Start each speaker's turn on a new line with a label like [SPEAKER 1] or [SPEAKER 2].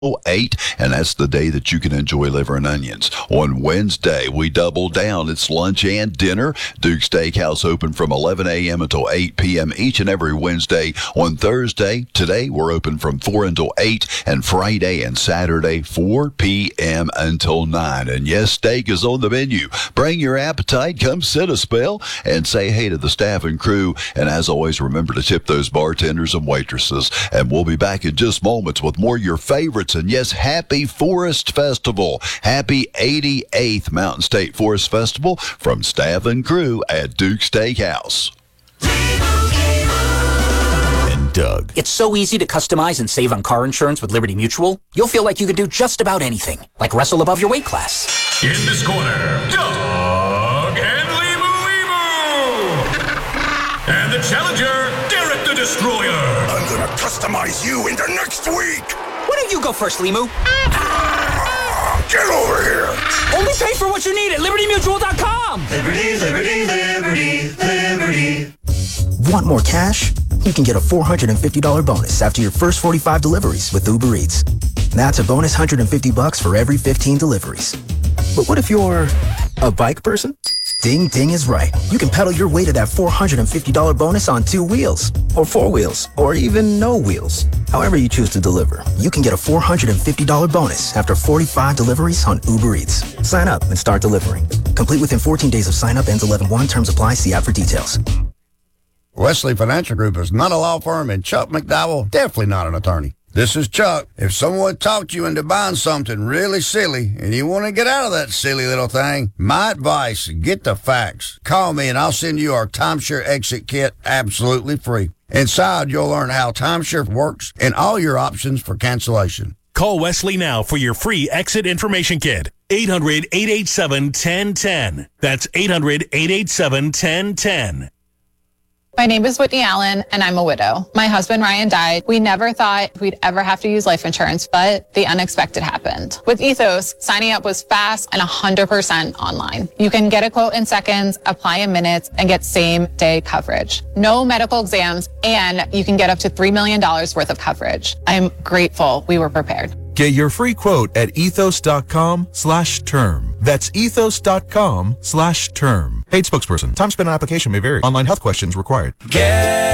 [SPEAKER 1] 8, and that's the day that you can enjoy liver and onions. On Wednesday, we double down. It's lunch and dinner. Duke Steakhouse open from 11 a.m. until 8 p.m. each and every Wednesday. On Thursday, today, we're open from 4 until 8, and Friday and Saturday, 4 p.m. until 9. And yes, steak is on the menu. Bring your appetite, come sit a spell, and say hey to the staff and crew. And as always, remember to tip those bartenders and waitresses. And we'll be back in just moments with more of your favorites. And yes, happy Forest Festival. Happy 88th Mountain State Forest Festival from staff and crew at Duke Steakhouse.
[SPEAKER 2] And Doug.
[SPEAKER 3] It's so easy to customize and save on car insurance with Liberty Mutual. You'll feel like you can do just about anything, like wrestle above your weight class.
[SPEAKER 4] In this corner, Doug and Limu. And the challenger, Derek the Destroyer.
[SPEAKER 5] I'm gonna customize you into next week.
[SPEAKER 3] Why don't you go first, Limu?
[SPEAKER 5] Get over here!
[SPEAKER 3] Only pay for what you need at LibertyMutual.com!
[SPEAKER 6] Liberty, liberty, liberty, liberty.
[SPEAKER 7] Want more cash? You can get a $450 bonus after your first 45 deliveries with Uber Eats. That's a bonus $150 for every 15 deliveries. But what if you're a bike person? Ding Ding is right. You can pedal your way to that $450 bonus on 2 wheels, or 4 wheels, or even no wheels. However you choose to deliver, you can get a $450 bonus after 45 deliveries on Uber Eats. Sign up and start delivering. Complete within 14 days of sign up. Ends 11/1. Terms apply. See app for details.
[SPEAKER 8] Wesley Financial Group is not a law firm, and Chuck McDowell definitely not an attorney. This is Chuck. If someone talked you into buying something really silly and you want to get out of that silly little thing, my advice, get the facts. Call me and I'll send you our timeshare exit kit absolutely free. Inside, you'll learn how timeshare works and all your options for cancellation.
[SPEAKER 9] Call Wesley now for your free exit information kit. 800-887-1010. That's 800-887-1010.
[SPEAKER 10] My name is Whitney Allen, and I'm a widow. My husband, Ryan, died. We never thought we'd ever have to use life insurance, but the unexpected happened. With Ethos, signing up was fast and 100% online. You can get a quote in seconds, apply in minutes, and get same-day coverage. No medical exams, and you can get up to $3 million worth of coverage. I'm grateful we were prepared.
[SPEAKER 2] Get your free quote at ethos.com/term. That's ethos.com/term. Paid spokesperson. Time spent on application may vary. Online health questions required.